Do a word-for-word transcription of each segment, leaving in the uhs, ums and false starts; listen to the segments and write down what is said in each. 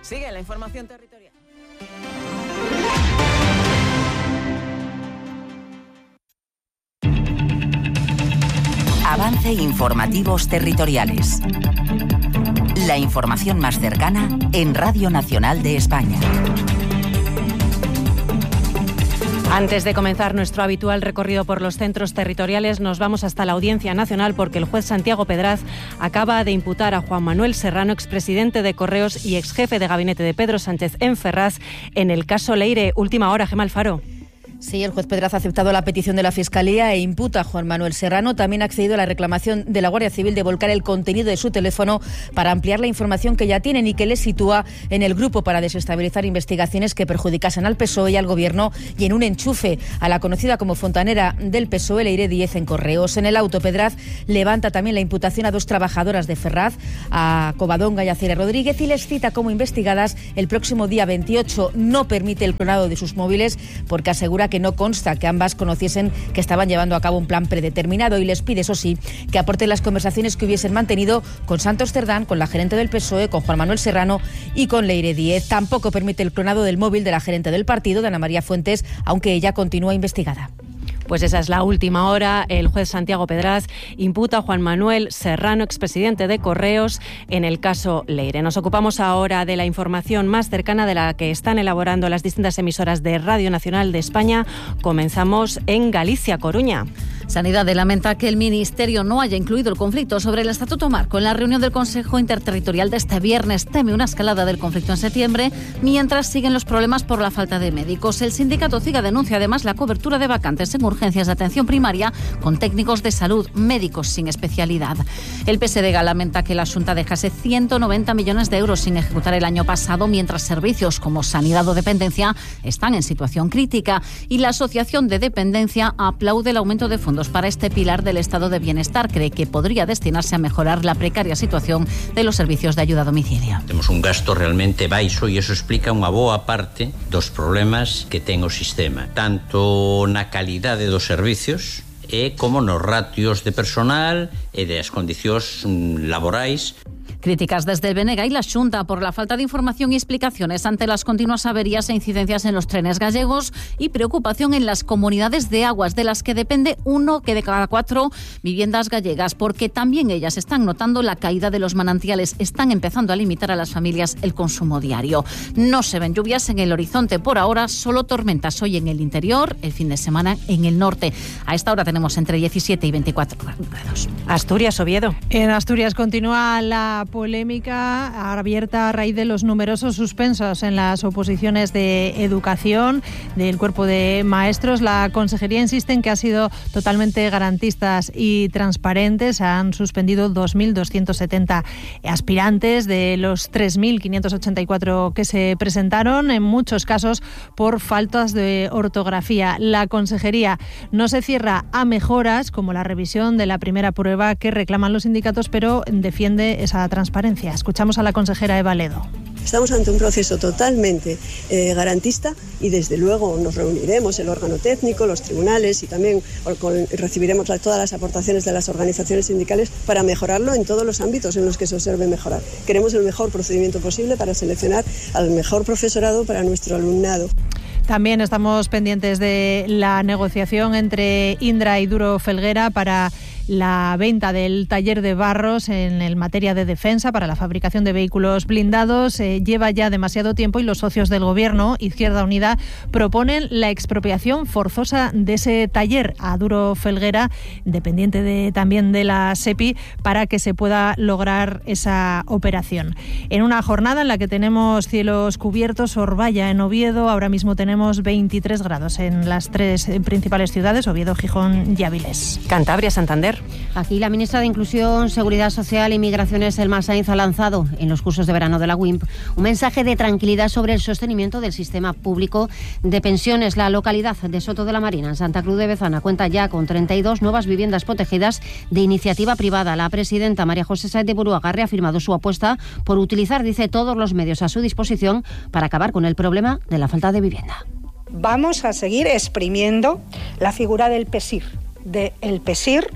Sigue la información territorial. Avance Informativos Territoriales. La información más cercana en Radio Nacional de España. Antes de comenzar nuestro habitual recorrido por los centros territoriales, nos vamos hasta la Audiencia Nacional porque el juez Santiago Pedraz acaba de imputar a Juan Manuel Serrano, expresidente de Correos y exjefe de gabinete de Pedro Sánchez en Ferraz, en el caso Leire. Última hora, Gemma Alfaro. Sí, el juez Pedraz ha aceptado la petición de la Fiscalía e imputa a Juan Manuel Serrano. También ha accedido a la reclamación de la Guardia Civil de volcar el contenido de su teléfono para ampliar la información que ya tienen y que le sitúa en el grupo para desestabilizar investigaciones que perjudicasen al P S O E y al Gobierno y en un enchufe a la conocida como fontanera del P S O E, Leire Díez, en Correos. En el auto, Pedraz levanta también la imputación a dos trabajadoras de Ferraz, a Covadonga y a Cira Rodríguez, y les cita como investigadas el próximo día veintiocho. No permite el clonado de sus móviles porque asegura que no consta que ambas conociesen que estaban llevando a cabo un plan predeterminado, y les pide, eso sí, que aporten las conversaciones que hubiesen mantenido con Santos Cerdán, con la gerente del P S O E, con Juan Manuel Serrano y con Leire Díez. Tampoco permite el clonado del móvil de la gerente del partido, de Ana María Fuentes, aunque ella continúa investigada. Pues esa es la última hora. El juez Santiago Pedraz imputa a Juan Manuel Serrano, expresidente de Correos, en el caso Leire. Nos ocupamos ahora de la información más cercana de la que están elaborando las distintas emisoras de Radio Nacional de España. Comenzamos en Galicia, Coruña. Sanidad lamenta que el Ministerio no haya incluido el conflicto sobre el Estatuto Marco en la reunión del Consejo Interterritorial de este viernes. Teme una escalada del conflicto en septiembre, mientras siguen los problemas por la falta de médicos. El sindicato CIGA denuncia además la cobertura de vacantes en urgencias de atención primaria con técnicos de salud, médicos sin especialidad. El P S D G lamenta que la Xunta dejase ciento noventa millones de euros sin ejecutar el año pasado, mientras servicios como sanidad o dependencia están en situación crítica. Y la Asociación de Dependencia aplaude el aumento de fondos para este pilar del estado de bienestar. Cree que podría destinarse a mejorar la precaria situación de los servicios de ayuda a domicilio. Temos un gasto realmente baixo e iso explica unha boa parte dos problemas que ten o sistema, tanto na calidade dos servicios e como nos ratios de personal e das condicións laborais. Críticas desde el B N G y la Xunta por la falta de información y explicaciones ante las continuas averías e incidencias en los trenes gallegos, y preocupación en las comunidades de aguas de las que depende uno que de cada cuatro viviendas gallegas, porque también ellas están notando la caída de los manantiales, están empezando a limitar a las familias el consumo diario. No se ven lluvias en el horizonte por ahora, solo tormentas hoy en el interior, el fin de semana en el norte. A esta hora tenemos entre diecisiete y veinticuatro grados. Asturias, Oviedo. En Asturias continúa la polémica abierta a raíz de los numerosos suspensos en las oposiciones de educación del cuerpo de maestros. La Consejería insiste en que ha sido totalmente garantistas y transparentes. Han suspendido dos mil doscientos setenta aspirantes de los tres mil quinientos ochenta y cuatro que se presentaron, en muchos casos por faltas de ortografía. La Consejería no se cierra a mejoras como la revisión de la primera prueba que reclaman los sindicatos, pero defiende esa transparencia. Escuchamos a la consejera Eva Ledo. Estamos ante un proceso totalmente eh, garantista y desde luego nos reuniremos el órgano técnico, los tribunales y también con, recibiremos la, todas las aportaciones de las organizaciones sindicales para mejorarlo en todos los ámbitos en los que se observe mejorar. Queremos el mejor procedimiento posible para seleccionar al mejor profesorado para nuestro alumnado. También estamos pendientes de la negociación entre Indra y Duro Felguera para la venta del taller de Barros en el materia de defensa para la fabricación de vehículos blindados. Eh, lleva ya demasiado tiempo y los socios del Gobierno, Izquierda Unida, proponen la expropiación forzosa de ese taller a Duro Felguera, dependiente de, también de la SEPI, para que se pueda lograr esa operación. En una jornada en la que tenemos cielos cubiertos, Orbaya en Oviedo, ahora mismo tenemos veintitrés grados en las tres principales ciudades, Oviedo, Gijón y Avilés. Cantabria, Santander. Aquí la ministra de Inclusión, Seguridad Social y Migraciones, Elma Sainz, ha lanzado en los cursos de verano de la U I M P un mensaje de tranquilidad sobre el sostenimiento del sistema público de pensiones. La localidad de Soto de la Marina, en Santa Cruz de Bezana, cuenta ya con treinta y dos nuevas viviendas protegidas de iniciativa privada. La presidenta María José Sáez de Buruaga ha reafirmado su apuesta por utilizar, dice, todos los medios a su disposición para acabar con el problema de la falta de vivienda. Vamos a seguir exprimiendo la figura del PESIR, del PESIR,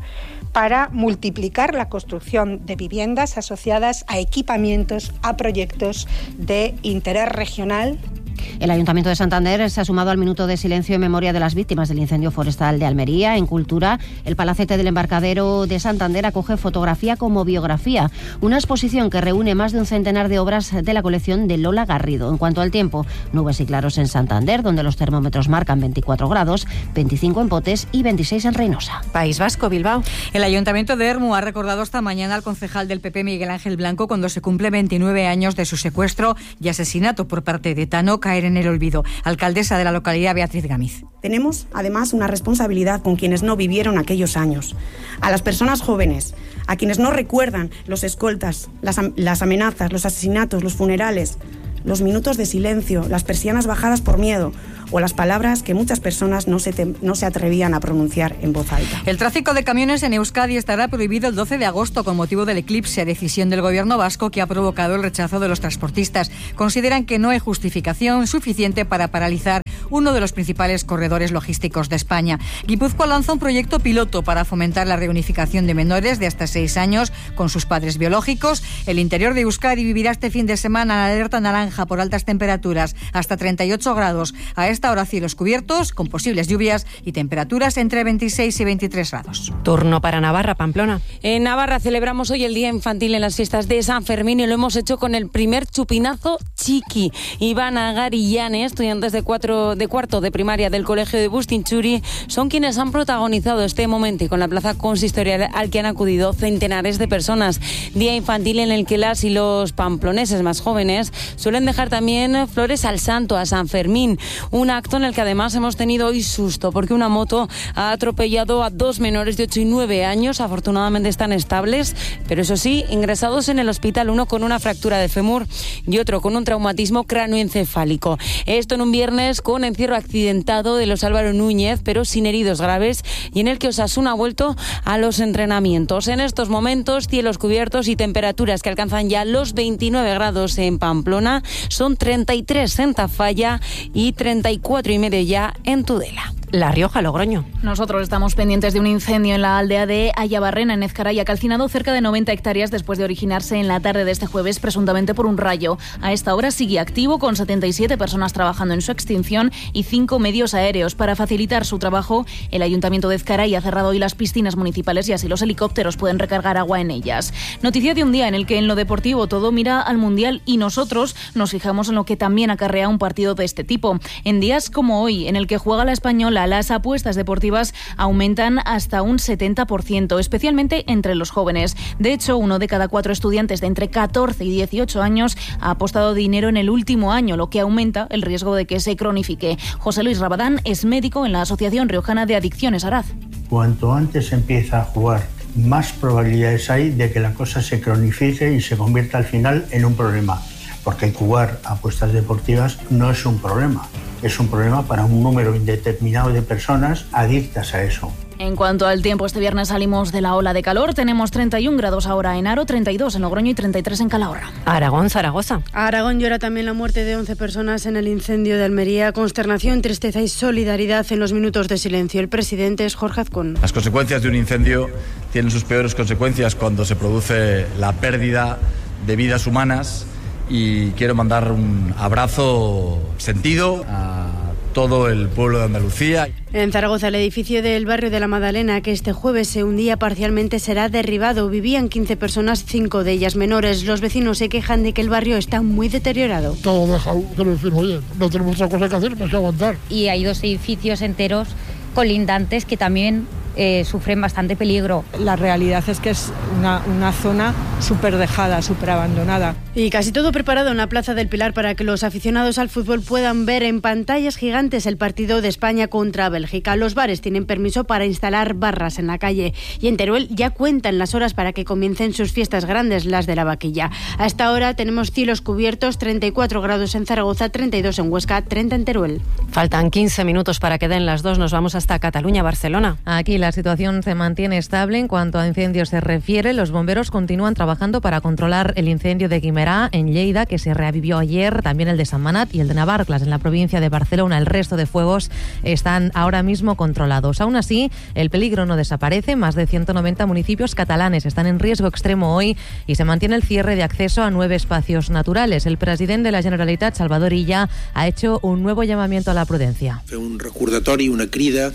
para multiplicar la construcción de viviendas asociadas a equipamientos, a proyectos de interés regional. El Ayuntamiento de Santander se ha sumado al minuto de silencio en memoria de las víctimas del incendio forestal de Almería. En Cultura, el Palacete del Embarcadero de Santander acoge Fotografía como biografía, una exposición que reúne más de un centenar de obras de la colección de Lola Garrido. En cuanto al tiempo, nubes y claros en Santander, donde los termómetros marcan veinticuatro grados, veinticinco en Potes y veintiséis en Reynosa. País Vasco, Bilbao. El Ayuntamiento de Ermu ha recordado esta mañana al concejal del P P, Miguel Ángel Blanco, cuando se cumple veintinueve años de su secuestro y asesinato por parte de Tano, caer en el olvido. Alcaldesa de la localidad, Beatriz Gamiz. Tenemos, además, una responsabilidad con quienes no vivieron aquellos años. A las personas jóvenes, a quienes no recuerdan los escoltas, las, las amenazas, los asesinatos, los funerales, los minutos de silencio, las persianas bajadas por miedo o las palabras que muchas personas no se, te, no se atrevían a pronunciar en voz alta. El tráfico de camiones en Euskadi estará prohibido el doce de agosto con motivo del eclipse, decisión del gobierno vasco que ha provocado el rechazo de los transportistas. Consideran que no hay justificación suficiente para paralizar uno de los principales corredores logísticos de España. Guipúzcoa lanza un proyecto piloto para fomentar la reunificación de menores de hasta seis años con sus padres biológicos. El interior de Euskadi vivirá este fin de semana en alerta naranja por altas temperaturas, hasta treinta y ocho grados. A esta hora cielos cubiertos, con posibles lluvias y temperaturas entre veintiséis y veintitrés grados. Turno para Navarra, Pamplona. En Navarra celebramos hoy el Día Infantil en las fiestas de San Fermín y lo hemos hecho con el primer chupinazo chiqui. Iván Agar y Yane, estudiantes de, cuatro, de cuarto de primaria del colegio de Bustinchuri, son quienes han protagonizado este momento y con la plaza consistorial al que han acudido centenares de personas. Día infantil en el que las y los pamploneses más jóvenes suelen dejar también flores al santo, a San Fermín. Un acto en el que además hemos tenido hoy susto porque una moto ha atropellado a dos menores de ocho y nueve años. Afortunadamente están estables, pero eso sí, ingresados en el hospital, uno con una fractura de fémur y otro con un traumatismo cráneoencefálico. Esto en un viernes con encierro accidentado de los Álvaro Núñez, pero sin heridos graves, y en el que Osasuna ha vuelto a los entrenamientos. En estos momentos, cielos cubiertos y temperaturas que alcanzan ya los veintinueve grados en Pamplona, son treinta y tres en Tafalla y treinta y cuatro y medio ya en Tudela. La Rioja, Logroño. Nosotros estamos pendientes de un incendio en la aldea de Ayabarrena, en Ezcaray, calcinado cerca de noventa hectáreas después de originarse en la tarde de este jueves, presuntamente por un rayo. A esta hora sigue activo, con setenta y siete personas trabajando en su extinción y cinco medios aéreos. Para facilitar su trabajo, el Ayuntamiento de Ezcaray ha cerrado hoy las piscinas municipales y así los helicópteros pueden recargar agua en ellas. Noticia de un día en el que en lo deportivo todo mira al Mundial y nosotros nos fijamos en lo que también acarrea un partido de este tipo. En días como hoy, en el que juega la Española, las apuestas deportivas aumentan hasta un setenta por ciento, especialmente entre los jóvenes. De hecho, uno de cada cuatro estudiantes de entre catorce y dieciocho años ha apostado dinero en el último año, lo que aumenta el riesgo de que se cronifique. José Luis Rabadán es médico en la Asociación Riojana de Adicciones Araz. Cuanto antes empieza a jugar, más probabilidades hay de que la cosa se cronifique y se convierta al final en un problema. Porque jugar a apuestas deportivas no es un problema, es un problema para un número indeterminado de personas adictas a eso. En cuanto al tiempo, este viernes salimos de la ola de calor. Tenemos treinta y un grados ahora en Aro, treinta y dos en Logroño y treinta y tres en Calahorra. Aragón, Zaragoza. Aragón llora también la muerte de once personas en el incendio de Almería. Consternación, tristeza y solidaridad en los minutos de silencio. El presidente es Jorge Azcón. Las consecuencias de un incendio tienen sus peores consecuencias cuando se produce la pérdida de vidas humanas. Y quiero mandar un abrazo sentido a todo el pueblo de Andalucía. En Zaragoza, el edificio del barrio de la Madalena, que este jueves se hundía parcialmente, será derribado. Vivían quince personas, cinco de ellas menores. Los vecinos se quejan de que el barrio está muy deteriorado. Todo dejado, que lo decimos, oye, no tenemos otra cosa que hacer más que aguantar. Y hay dos edificios enteros colindantes que también eh, sufren bastante peligro. La realidad es que es una, una zona súper dejada, súper abandonada. Y casi todo preparado en la Plaza del Pilar para que los aficionados al fútbol puedan ver en pantallas gigantes el partido de España contra Bélgica. Los bares tienen permiso para instalar barras en la calle y en Teruel ya cuentan las horas para que comiencen sus fiestas grandes, las de la vaquilla. A esta hora tenemos cielos cubiertos, treinta y cuatro grados en Zaragoza, treinta y dos en Huesca, treinta en Teruel. Faltan quince minutos para que den las dos. Nos vamos hasta Cataluña, Barcelona. Aquí la la situación se mantiene estable en cuanto a incendios se refiere. Los bomberos continúan trabajando para controlar el incendio de Guimerá, en Lleida, que se reavivió ayer, también el de Sant Manat y el de Navarcles, en la provincia de Barcelona. El resto de fuegos están ahora mismo controlados. Aún así, el peligro no desaparece. Más de ciento noventa municipios catalanes están en riesgo extremo hoy y se mantiene el cierre de acceso a nueve espacios naturales. El presidente de la Generalitat, Salvador Illa, ha hecho un nuevo llamamiento a la prudencia. Fer un recordatori, una crida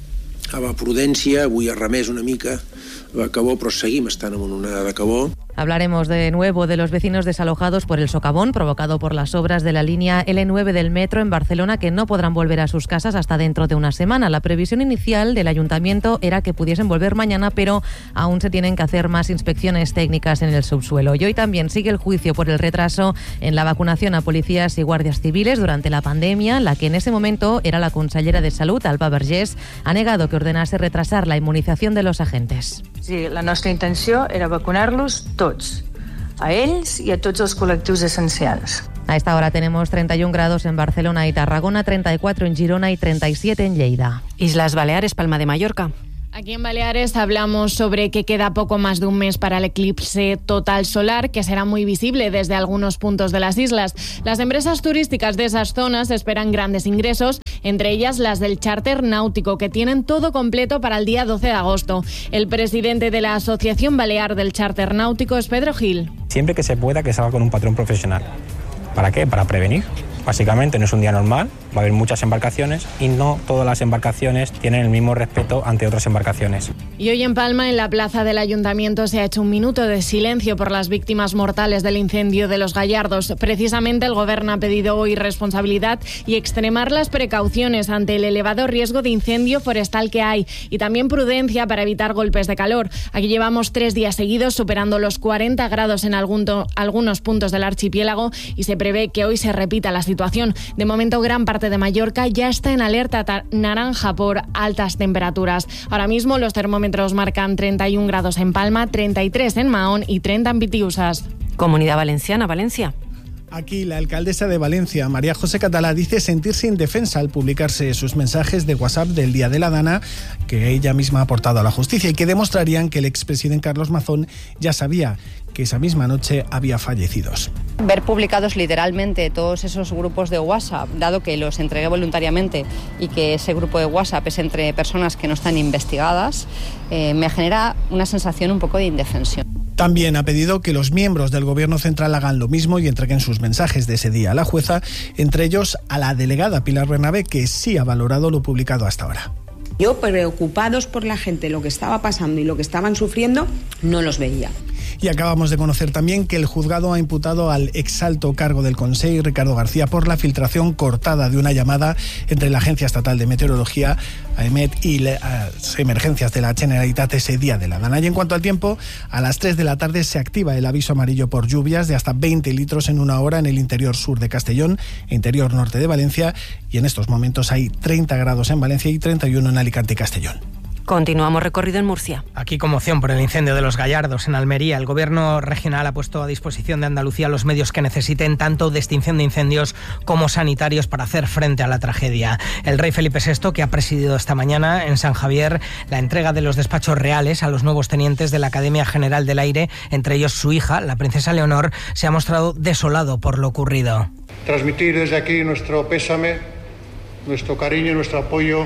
a la prudència. Avui ha remès una mica la Cabó, però seguim estant en una onada de Cabó. Hablaremos de nuevo de los vecinos desalojados por el socavón provocado por las obras de la línea ele nueve del metro en Barcelona, que no podrán volver a sus casas hasta dentro de una semana. La previsión inicial del ayuntamiento era que pudiesen volver mañana, pero aún se tienen que hacer más inspecciones técnicas en el subsuelo. Y hoy también sigue el juicio por el retraso en la vacunación a policías y guardias civiles durante la pandemia. La que en ese momento era la consellera de Salud, Alba Vergés, ha negado que ordenase retrasar la inmunización de los agentes. Sí, la nostra intenció era vacunar-los tots, a ells i a tots els col·lectius essencials. A esta hora tenemos treinta y un grados en Barcelona y Tarragona, treinta y cuatro en Girona y treinta y siete en Lleida. Islas Baleares, Palma de Mallorca. Aquí en Baleares hablamos sobre que queda poco más de un mes para el eclipse total solar, que será muy visible desde algunos puntos de las islas. Las empresas turísticas de esas zonas esperan grandes ingresos, entre ellas las del charter náutico, que tienen todo completo para el día doce de agosto. El presidente de la Asociación Balear del Charter Náutico es Pedro Gil. Siempre que se pueda, que salga con un patrón profesional. ¿Para qué? Para prevenir. Básicamente no es un día normal, va a haber muchas embarcaciones y no todas las embarcaciones tienen el mismo respeto ante otras embarcaciones. Y hoy en Palma, en la plaza del Ayuntamiento, se ha hecho un minuto de silencio por las víctimas mortales del incendio de Los Gallardos. Precisamente el Gobierno ha pedido hoy responsabilidad y extremar las precauciones ante el elevado riesgo de incendio forestal que hay, y también prudencia para evitar golpes de calor. Aquí llevamos tres días seguidos superando los cuarenta grados en algún to- algunos puntos del archipiélago y se prevé que hoy se repita la situación. De momento, gran parte de Mallorca ya está en alerta ta- naranja por altas temperaturas. Ahora mismo los termómetros marcan treinta y un grados en Palma, treinta y tres en Mahón y treinta en Pitiusas. Comunidad Valenciana, Valencia. Aquí la alcaldesa de Valencia, María José Catalá, dice sentirse indefensa al publicarse sus mensajes de WhatsApp del Día de la Dana, que ella misma ha aportado a la justicia y que demostrarían que el expresidente Carlos Mazón ya sabía que esa misma noche había fallecidos. Ver publicados literalmente todos esos grupos de WhatsApp, dado que los entregué voluntariamente y que ese grupo de WhatsApp es entre personas que no están investigadas, eh, me genera una sensación un poco de indefensión. También ha pedido que los miembros del Gobierno central hagan lo mismo y entreguen sus mensajes de ese día a la jueza, entre ellos a la delegada Pilar Bernabé, que sí ha valorado lo publicado hasta ahora. Yo, preocupados por la gente, lo que estaba pasando y lo que estaban sufriendo, no los veía. Y acabamos de conocer también que el juzgado ha imputado al exalto cargo del Consell, Ricardo García, por la filtración cortada de una llamada entre la Agencia Estatal de Meteorología, AEMET, y las emergencias de la Generalitat ese día de la Dana. Y en cuanto al tiempo, a las tres de la tarde se activa el aviso amarillo por lluvias de hasta veinte litros en una hora en el interior sur de Castellón e interior norte de Valencia, y en estos momentos hay treinta grados en Valencia y treinta y uno en Alicante y Castellón. Continuamos recorrido en Murcia. Aquí conmoción por el incendio de Los Gallardos en Almería. El Gobierno regional ha puesto a disposición de Andalucía los medios que necesiten, tanto de extinción de incendios como sanitarios, para hacer frente a la tragedia. El rey Felipe sexto, que ha presidido esta mañana en San Javier la entrega de los despachos reales a los nuevos tenientes de la Academia General del Aire, entre ellos su hija, la princesa Leonor, se ha mostrado desolado por lo ocurrido. Transmitir desde aquí nuestro pésame, nuestro cariño y nuestro apoyo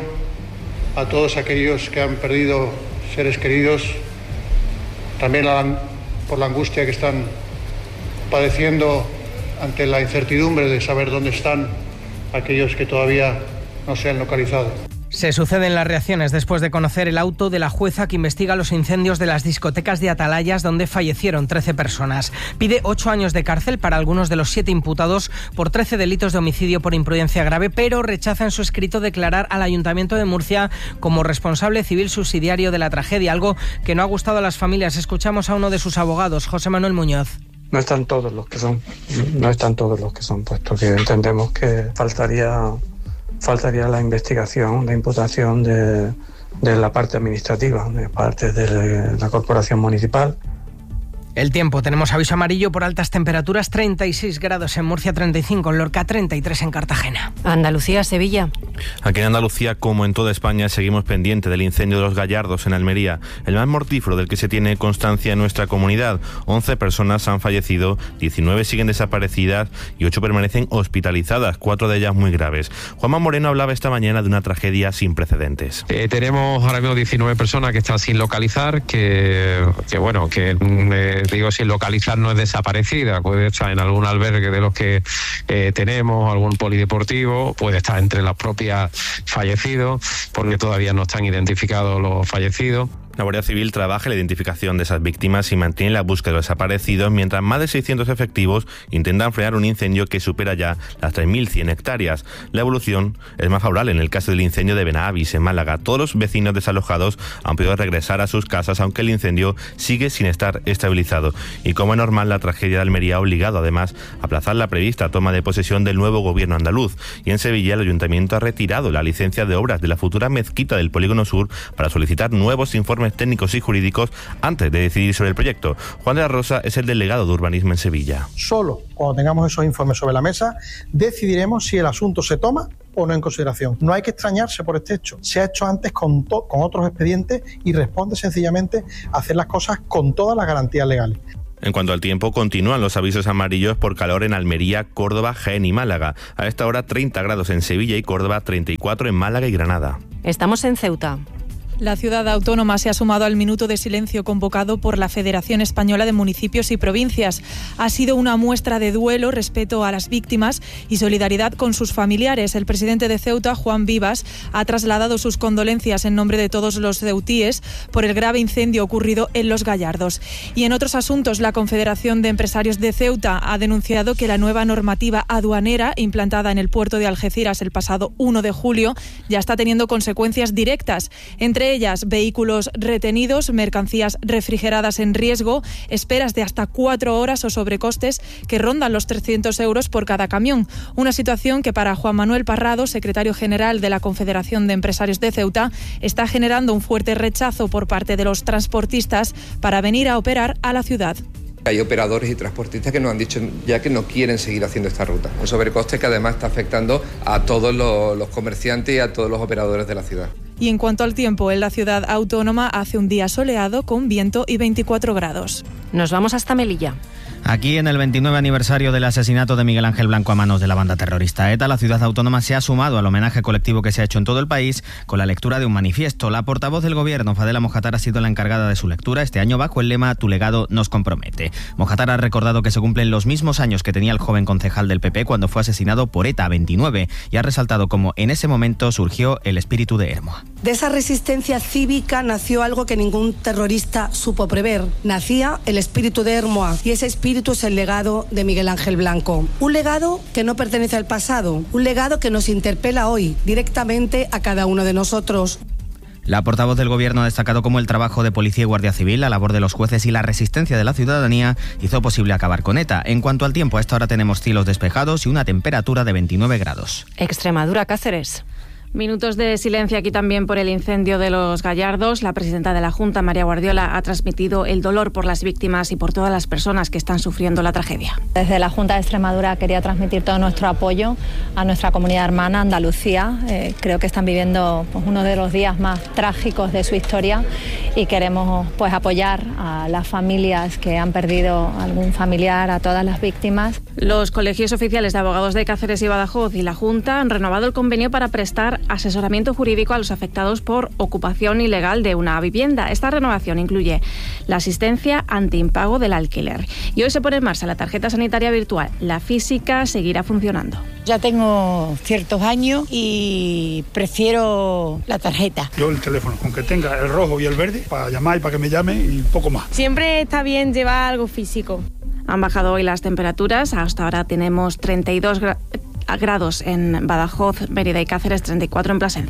a todos aquellos que han perdido seres queridos, también por la angustia que están padeciendo ante la incertidumbre de saber dónde están aquellos que todavía no se han localizado. Se suceden las reacciones después de conocer el auto de la jueza que investiga los incendios de las discotecas de Atalayas, donde fallecieron trece personas. Pide ocho años de cárcel para algunos de los siete imputados por trece delitos de homicidio por imprudencia grave, pero rechaza en su escrito declarar al Ayuntamiento de Murcia como responsable civil subsidiario de la tragedia, algo que no ha gustado a las familias. Escuchamos a uno de sus abogados, José Manuel Muñoz. No están todos los que son, no están todos los que son, puesto que entendemos que faltaría... faltaría la investigación, la imputación de, de la parte administrativa, de parte de la corporación municipal. El tiempo, tenemos aviso amarillo por altas temperaturas, treinta y seis grados en Murcia, treinta y cinco en Lorca, treinta y tres en Cartagena. Andalucía, Sevilla. Aquí en Andalucía, como en toda España, seguimos pendientes del incendio de los Gallardos en Almería, el más mortífero del que se tiene constancia en nuestra comunidad. once personas han fallecido, diecinueve siguen desaparecidas y ocho permanecen hospitalizadas, cuatro de ellas muy graves. Juanma Moreno hablaba esta mañana de una tragedia sin precedentes. Eh, tenemos ahora mismo diecinueve personas que están sin localizar, que, que bueno, que... Eh, digo, sin localizar no es desaparecida, puede estar en algún albergue de los que eh, tenemos, algún polideportivo, puede estar entre los propios fallecidos, porque todavía no están identificados los fallecidos. La Guardia Civil trabaja en la identificación de esas víctimas y mantiene la búsqueda de los desaparecidos, mientras más de seiscientos efectivos intentan frenar un incendio que supera ya las tres mil cien hectáreas. La evolución es más favorable en el caso del incendio de Benavis, en Málaga. Todos los vecinos desalojados han podido regresar a sus casas, aunque el incendio sigue sin estar estabilizado. Y como es normal, la tragedia de Almería ha obligado además a aplazar la prevista toma de posesión del nuevo gobierno andaluz. Y en Sevilla, el ayuntamiento ha retirado la licencia de obras de la futura mezquita del Polígono Sur para solicitar nuevos informes técnicos y jurídicos antes de decidir sobre el proyecto. Juan de la Rosa es el delegado de urbanismo en Sevilla. Solo cuando tengamos esos informes sobre la mesa decidiremos si el asunto se toma o no en consideración. No hay que extrañarse por este hecho. Se ha hecho antes con, to- con otros expedientes y responde sencillamente a hacer las cosas con todas las garantías legales. En cuanto al tiempo, continúan los avisos amarillos por calor en Almería, Córdoba, Jaén y Málaga. A esta hora treinta grados en Sevilla y Córdoba, treinta y cuatro en Málaga y Granada. Estamos en Ceuta. La ciudad autónoma se ha sumado al minuto de silencio convocado por la Federación Española de Municipios y Provincias. Ha sido una muestra de duelo, respeto a las víctimas y solidaridad con sus familiares. El presidente de Ceuta, Juan Vivas, ha trasladado sus condolencias en nombre de todos los ceutíes por el grave incendio ocurrido en Los Gallardos. Y en otros asuntos, la Confederación de Empresarios de Ceuta ha denunciado que la nueva normativa aduanera implantada en el puerto de Algeciras el pasado uno de julio ya está teniendo consecuencias directas. Entre ellas, vehículos retenidos, mercancías refrigeradas en riesgo, esperas de hasta cuatro horas o sobrecostes que rondan los trescientos euros por cada camión. Una situación que para Juan Manuel Parrado, secretario general de la Confederación de Empresarios de Ceuta, está generando un fuerte rechazo por parte de los transportistas para venir a operar a la ciudad. Hay operadores y transportistas que nos han dicho ya que no quieren seguir haciendo esta ruta. Un sobrecoste que además está afectando a todos los, los comerciantes y a todos los operadores de la ciudad. Y en cuanto al tiempo, en la ciudad autónoma hace un día soleado con viento y veinticuatro grados. Nos vamos hasta Melilla. Aquí, en el veintinueve aniversario del asesinato de Miguel Ángel Blanco a manos de la banda terrorista ETA, la ciudad autónoma se ha sumado al homenaje colectivo que se ha hecho en todo el país con la lectura de un manifiesto. La portavoz del gobierno, Fadela Mojatar, ha sido la encargada de su lectura este año bajo el lema «Tu legado nos compromete». Mojatar ha recordado que se cumplen los mismos años que tenía el joven concejal del P P cuando fue asesinado por ETA, veintinueve, y ha resaltado cómo en ese momento surgió el espíritu de Hermoa. De esa resistencia cívica nació algo que ningún terrorista supo prever. Nacía el espíritu de Hermoa, y ese espíritu es el legado de Miguel Ángel Blanco. Un legado que no pertenece al pasado, un legado que nos interpela hoy directamente a cada uno de nosotros. La portavoz del gobierno ha destacado cómo el trabajo de policía y guardia civil, la labor de los jueces y la resistencia de la ciudadanía hizo posible acabar con ETA. En cuanto al tiempo, a esta hora tenemos cielos despejados y una temperatura de veintinueve grados. Extremadura, Cáceres. Minutos de silencio aquí también por el incendio de Los Gallardos. La presidenta de la Junta, María Guardiola, ha transmitido el dolor por las víctimas y por todas las personas que están sufriendo la tragedia. Desde la Junta de Extremadura quería transmitir todo nuestro apoyo a nuestra comunidad hermana, Andalucía. Eh, creo que están viviendo pues, uno de los días más trágicos de su historia y queremos pues, apoyar a las familias que han perdido algún familiar, a todas las víctimas. Los colegios oficiales de abogados de Cáceres y Badajoz y la Junta han renovado el convenio para prestar asesoramiento jurídico a los afectados por ocupación ilegal de una vivienda. Esta renovación incluye la asistencia ante impago del alquiler. Y hoy se pone en marcha la tarjeta sanitaria virtual. La física seguirá funcionando. Ya tengo ciertos años y prefiero la tarjeta. Yo el teléfono, aunque tenga el rojo y el verde, para llamar y para que me llame y poco más. Siempre está bien llevar algo físico. Han bajado hoy las temperaturas. Hasta ahora tenemos treinta y dos grados en Badajoz, Mérida y Cáceres, treinta y cuatro en Plasencia.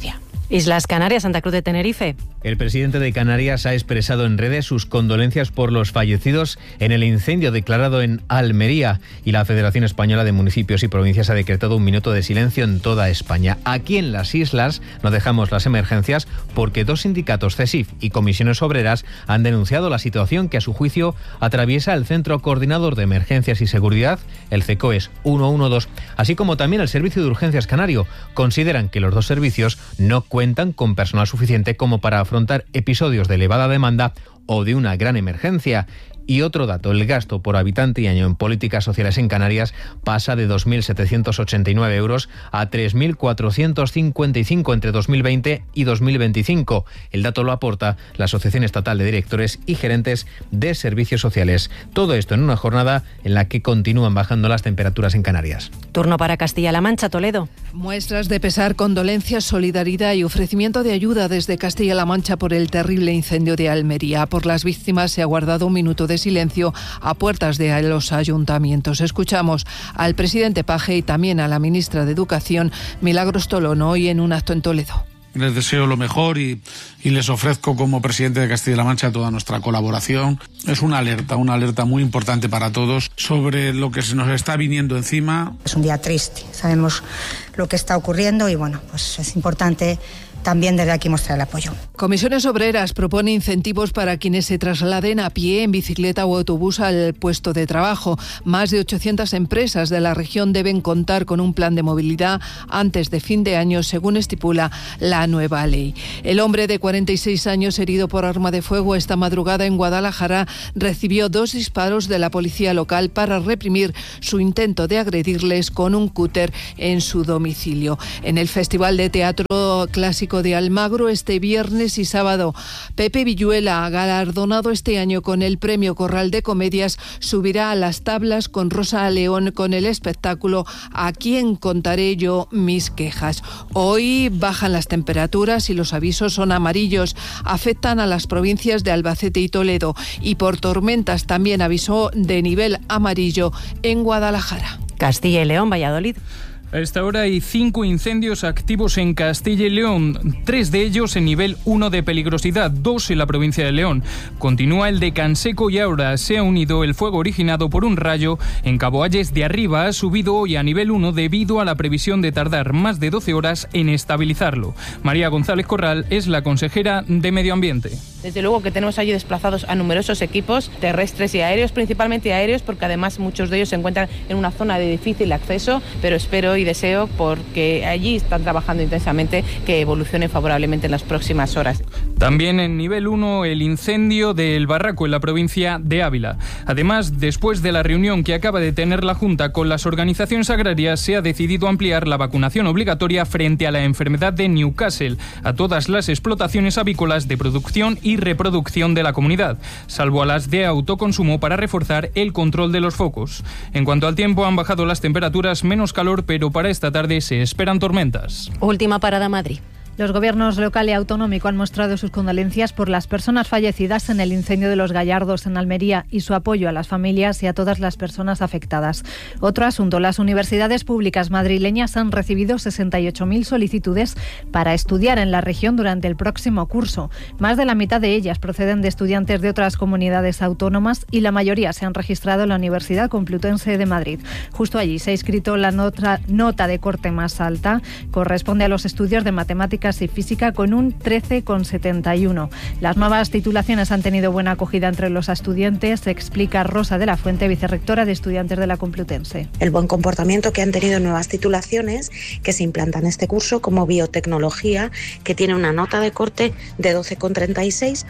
Islas Canarias, Santa Cruz de Tenerife. El presidente de Canarias ha expresado en redes sus condolencias por los fallecidos en el incendio declarado en Almería, y la Federación Española de Municipios y Provincias ha decretado un minuto de silencio en toda España. Aquí en las islas no dejamos las emergencias porque dos sindicatos, CESIF y Comisiones Obreras, han denunciado la situación que a su juicio atraviesa el Centro Coordinador de Emergencias y Seguridad, el CECOES ciento doce, así como también el Servicio de Urgencias Canario. Consideran que los dos servicios no cuentan cuentan con personal suficiente como para afrontar episodios de elevada demanda o de una gran emergencia. Y otro dato, el gasto por habitante y año en políticas sociales en Canarias pasa de dos mil setecientos ochenta y nueve euros a tres mil cuatrocientos cincuenta y cinco entre dos mil veinte y dos mil veinticinco. El dato lo aporta la Asociación Estatal de Directores y Gerentes de Servicios Sociales. Todo esto en una jornada en la que continúan bajando las temperaturas en Canarias. Turno para Castilla-La Mancha, Toledo. Muestras de pesar, condolencias, solidaridad y ofrecimiento de ayuda desde Castilla-La Mancha por el terrible incendio de Almería. Por las víctimas se ha guardado un minuto de silencio a puertas de los ayuntamientos. Escuchamos al presidente Paje y también a la ministra de Educación, Milagros Tolón, hoy en un acto en Toledo. Les deseo lo mejor y, y les ofrezco como presidente de Castilla-La Mancha toda nuestra colaboración. Es una alerta, una alerta muy importante para todos sobre lo que se nos está viniendo encima. Es un día triste, sabemos lo que está ocurriendo y bueno, pues es importante también desde aquí mostrar el apoyo. Comisiones Obreras propone incentivos para quienes se trasladen a pie, en bicicleta o autobús al puesto de trabajo. Más de ochocientas empresas de la región deben contar con un plan de movilidad antes de fin de año, según estipula la nueva ley. El hombre de cuarenta y seis años herido por arma de fuego esta madrugada en Guadalajara recibió dos disparos de la policía local para reprimir su intento de agredirles con un cúter en su domicilio. En el Festival de Teatro Clásico de Almagro este viernes y sábado, Pepe Villuela, galardonado este año con el Premio Corral de Comedias, subirá a las tablas con Rosa León con el espectáculo ¿A quién contaré yo mis quejas? Hoy bajan las temperaturas y los avisos son amarillos, afectan a las provincias de Albacete y Toledo, y por tormentas también avisó de nivel amarillo en Guadalajara. Castilla y León, Valladolid. A esta hora hay cinco incendios activos en Castilla y León, tres de ellos en nivel uno de peligrosidad, dos en la provincia de León. Continúa el de Canseco y ahora se ha unido el fuego originado por un rayo en Caboalles de Arriba. Ha subido hoy a nivel uno debido a la previsión de tardar más de doce horas en estabilizarlo. María González Corral es la consejera de Medio Ambiente. Desde luego que tenemos allí desplazados a numerosos equipos terrestres y aéreos, principalmente aéreos, porque además muchos de ellos se encuentran en una zona de difícil acceso, pero espero y deseo, porque allí están trabajando intensamente, que evolucione favorablemente en las próximas horas. También en nivel uno el incendio del Barraco en la provincia de Ávila. Además, después de la reunión que acaba de tener la Junta con las organizaciones agrarias, se ha decidido ampliar la vacunación obligatoria frente a la enfermedad de Newcastle a todas las explotaciones avícolas de producción y reproducción de la comunidad, salvo a las de autoconsumo, para reforzar el control de los focos. En cuanto al tiempo, han bajado las temperaturas, menos calor, pero para esta tarde se esperan tormentas. Última parada, Madrid. Los gobiernos local y autonómico han mostrado sus condolencias por las personas fallecidas en el incendio de los Gallardos en Almería y su apoyo a las familias y a todas las personas afectadas. Otro asunto, las universidades públicas madrileñas han recibido sesenta y ocho mil solicitudes para estudiar en la región durante el próximo curso. Más de la mitad de ellas proceden de estudiantes de otras comunidades autónomas y la mayoría se han registrado en la Universidad Complutense de Madrid. Justo allí se ha inscrito la nota, nota de corte más alta, corresponde a los estudios de matemáticas y física con un trece coma setenta y uno. Las nuevas titulaciones han tenido buena acogida entre los estudiantes, explica Rosa de la Fuente, vicerrectora de Estudiantes de la Complutense. El buen comportamiento que han tenido nuevas titulaciones que se implantan en este curso, como biotecnología, que tiene una nota de corte de doce coma treinta y seis,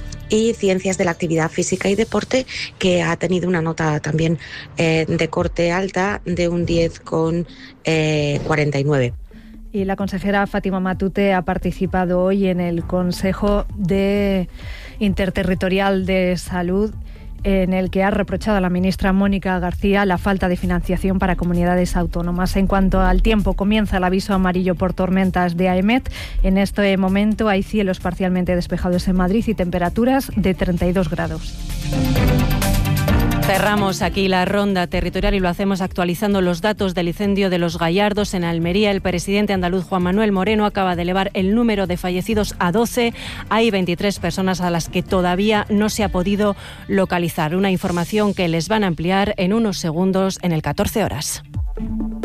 y Ciencias de la Actividad Física y Deporte, que ha tenido una nota también eh, de corte alta de un diez coma cuarenta y nueve. Y la consejera Fátima Matute ha participado hoy en el Consejo de Interterritorial de Salud, en el que ha reprochado a la ministra Mónica García la falta de financiación para comunidades autónomas. En cuanto al tiempo, comienza el aviso amarillo por tormentas de AEMET. En este momento hay cielos parcialmente despejados en Madrid y temperaturas de treinta y dos grados. Cerramos aquí la ronda territorial y lo hacemos actualizando los datos del incendio de Los Gallardos en Almería. El presidente andaluz Juan Manuel Moreno acaba de elevar el número de fallecidos a doce. Hay veintitrés personas a las que todavía no se ha podido localizar. Una información que les van a ampliar en unos segundos en el catorce horas.